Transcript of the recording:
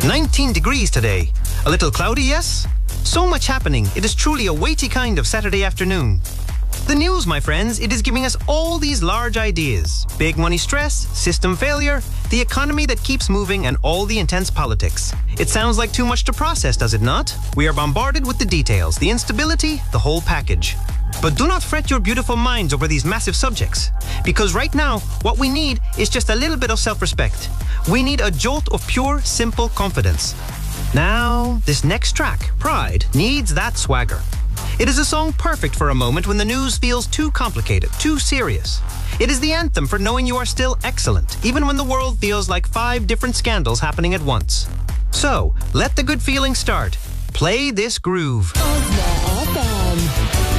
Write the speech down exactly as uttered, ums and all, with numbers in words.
nineteen degrees today. A little cloudy, yes? So much happening. It is truly a weighty kind of Saturday afternoon. The news, my friends, it is giving us all these large ideas. Big money stress, system failure, the economy that keeps moving, and all the intense politics. It sounds like too much to process, does it not? We are bombarded with the details, the instability, the whole package. But do not fret your beautiful minds over these massive subjects. Because right now, what we need is just a little bit of self-respect. We need a jolt of pure, simple confidence. Now, this next track, Pride, needs that swagger. It is a song perfect for a moment when the news feels too complicated, too serious. It is the anthem for knowing you are still excellent, even when the world feels like five different scandals happening at once. So, let the good feeling start. Play this groove.